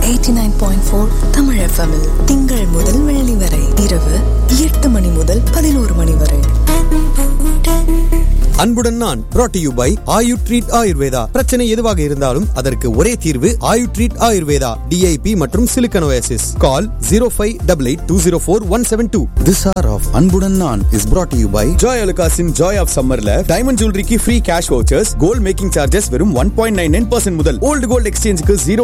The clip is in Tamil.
89.4 தமிழ் FM -இல் திங்கள் முதல் வெள்ளி வரை இரவு 8 மணி முதல் 11 மணி வரை. அன்புடன் நான் brought to you by Ayu treat Ayurveda. பிரச்சனை எதுவாக இருந்தாலும் அதற்கு ஒரே தீர்வு ஆயு ட்ரீட் ஆயுர்வேதா. DIP மற்றும் Silicon Oasis. Call 0588204172. This hour of அன்புடன் நான் is brought to you by Joy அலுகாஸின் Joy of சம்மர்ல diamond ஜுவல்லரிக்கு free cash vouchers, gold making charges வெறும் 1.99% முதல். Old gold எக்ஸ்சேஞ்சுக்கு 0